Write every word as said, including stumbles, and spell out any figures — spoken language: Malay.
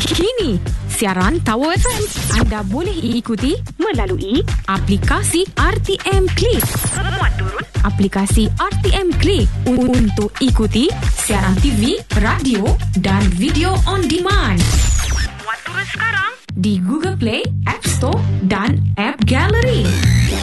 Kini, siaran Tower F M anda boleh ikuti melalui aplikasi R T M Click. Muat turun aplikasi R T M Click untuk ikuti siaran T V, radio dan video on demand. Muat turun sekarang di Google Play, App Store